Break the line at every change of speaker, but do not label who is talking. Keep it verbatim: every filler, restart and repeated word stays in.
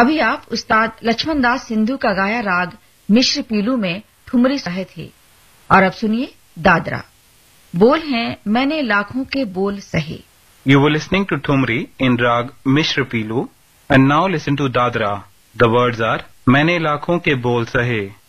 अभी आप उस्ताद लक्ष्मण दास सिंधु का गाया राग मिश्र पीलू में ठुमरी रहे थे और अब सुनिए दादरा। बोल हैं मैंने लाखों के बोल सहे।
You were listening to Thumri in Rag Mishra Pilu and now listen to Dadra. The words are मैंने लाखों के बोल सहे।